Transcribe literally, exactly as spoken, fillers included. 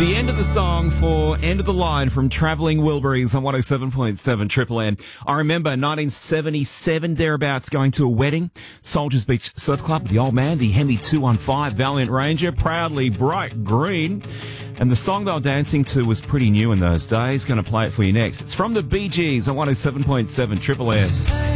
The end of the song for End of the Line from Travelling Wilburys on one oh seven point seven Triple M. I remember nineteen seventy-seven, thereabouts, going to a wedding. Soldiers Beach Surf Club, the old man, the Hemi two one five Valiant Ranger, proudly bright green. And the song they were dancing to was pretty new in those days. Going to play it for you next. It's from the Bee Gees on one oh seven point seven Triple M.